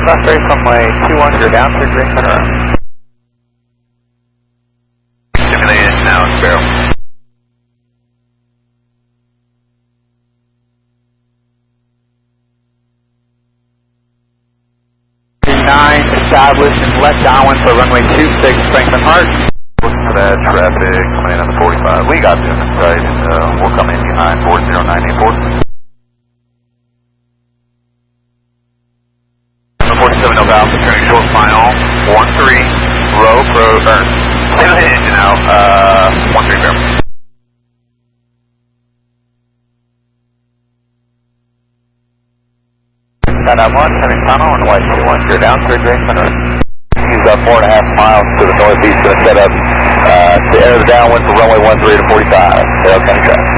Left race runway 21, you're down through green center. Simulate engine now, Sparrow. 9, established and let downwind for runway 26, Franklin Hart. Looking for that traffic coming in on the 45. We got this, right? We'll come in behind 40984. 47 no valve, turning short final, 13, row, simulate engine now, 13 Sparrow. Skydive 1, turning final, and white 21, you're down through green center. He's up 4.5 miles to the northeast, going to set up to air the downwind for runway 13 to 45, Sale County traffic.